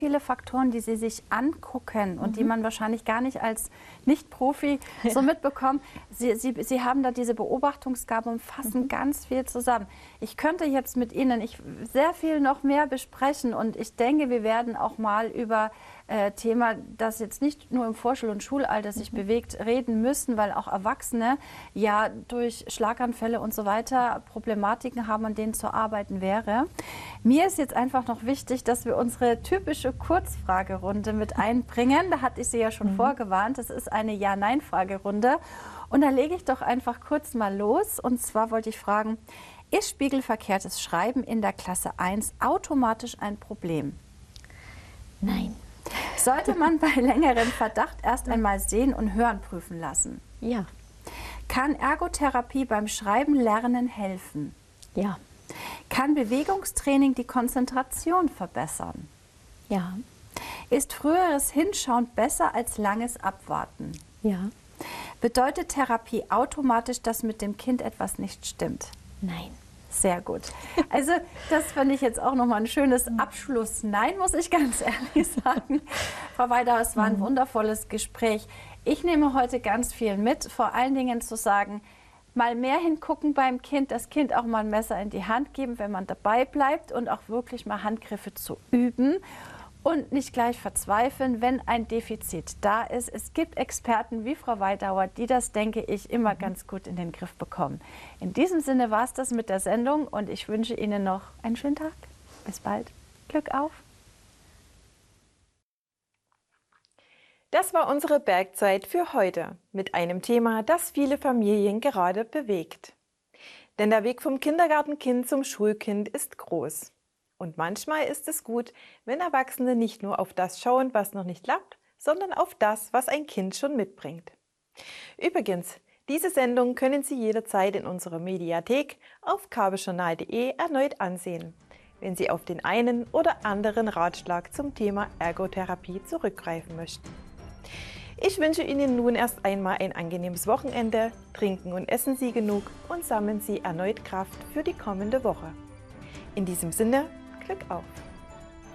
viele Faktoren, die Sie sich angucken und die man wahrscheinlich gar nicht als Nicht-Profi so mitbekommt. Sie haben da diese Beobachtungsgabe und fassen ganz viel zusammen. Ich könnte jetzt mit Ihnen sehr viel noch mehr besprechen und ich denke, wir werden auch mal über Thema, das jetzt nicht nur im Vorschul- und Schulalter sich bewegt, reden müssen, weil auch Erwachsene ja durch Schlaganfälle und so weiter Problematiken haben, an denen zu arbeiten wäre. Mir ist jetzt einfach noch wichtig, dass wir unsere typische Kurzfragerunde mit einbringen. Da hatte ich Sie ja schon vorgewarnt. Das ist eine Ja-Nein-Fragerunde. Und da lege ich doch einfach kurz mal los. Und zwar wollte ich fragen, ist spiegelverkehrtes Schreiben in der Klasse 1 automatisch ein Problem? Nein. Sollte man bei längerem Verdacht erst einmal Sehen und Hören prüfen lassen? Ja. Kann Ergotherapie beim Schreiben lernen helfen? Ja. Kann Bewegungstraining die Konzentration verbessern? Ja. Ist früheres Hinschauen besser als langes Abwarten? Ja. Bedeutet Therapie automatisch, dass mit dem Kind etwas nicht stimmt? Nein. Sehr gut. Also das fand ich jetzt auch nochmal ein schönes Abschluss-Nein, muss ich ganz ehrlich sagen. Frau Weidauer, es war ein wundervolles Gespräch. Ich nehme heute ganz viel mit, vor allen Dingen zu sagen, mal mehr hingucken beim Kind, das Kind auch mal ein Messer in die Hand geben, wenn man dabei bleibt und auch wirklich mal Handgriffe zu üben. Und nicht gleich verzweifeln, wenn ein Defizit da ist. Es gibt Experten wie Frau Weidauer, die das, denke ich, immer ganz gut in den Griff bekommen. In diesem Sinne war es das mit der Sendung und ich wünsche Ihnen noch einen schönen Tag. Bis bald. Glück auf. Das war unsere Bergzeit für heute mit einem Thema, das viele Familien gerade bewegt. Denn der Weg vom Kindergartenkind zum Schulkind ist groß. Und manchmal ist es gut, wenn Erwachsene nicht nur auf das schauen, was noch nicht klappt, sondern auf das, was ein Kind schon mitbringt. Übrigens, diese Sendung können Sie jederzeit in unserer Mediathek auf kabeljournal.de erneut ansehen, wenn Sie auf den einen oder anderen Ratschlag zum Thema Ergotherapie zurückgreifen möchten. Ich wünsche Ihnen nun erst einmal ein angenehmes Wochenende, trinken und essen Sie genug und sammeln Sie erneut Kraft für die kommende Woche. In diesem Sinne, Glück auf!